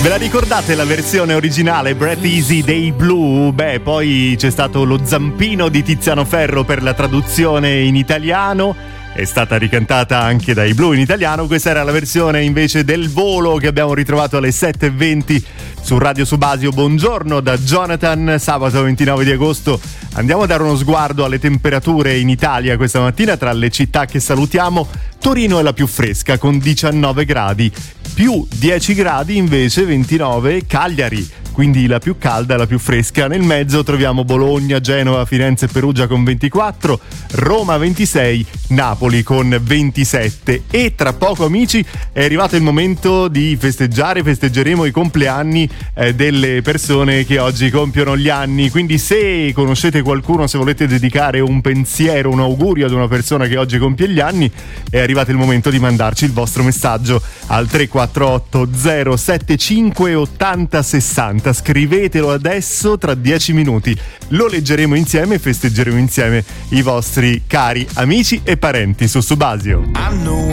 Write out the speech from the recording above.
Ve la ricordate la versione originale Breath Easy dei Blue? Beh, poi c'è stato lo zampino di Tiziano Ferro per la traduzione in italiano. È stata ricantata anche dai Blue in italiano. Questa era la versione invece del Volo che abbiamo ritrovato alle 7:20 su Radio Subasio. Buongiorno da Jonathan, sabato 29 di agosto. Andiamo a dare uno sguardo alle temperature in Italia questa mattina. Tra le città che salutiamo, Torino è la più fresca con 19 gradi, più 10 gradi invece 29 Cagliari, quindi la più calda, la più fresca. Nel mezzo troviamo Bologna, Genova, Firenze e Perugia con 24, Roma 26, Napoli con 27. E tra poco, amici, è arrivato il momento di festeggeremo i compleanni delle persone che oggi compiono gli anni. Quindi se conoscete qualcuno, se volete dedicare un pensiero, un augurio ad una persona che oggi compie gli anni, è arrivato il momento di mandarci il vostro messaggio al 348 075 80 60. Scrivetelo adesso, tra 10 minuti lo leggeremo insieme e festeggeremo insieme i vostri cari amici e parenti su Subasio.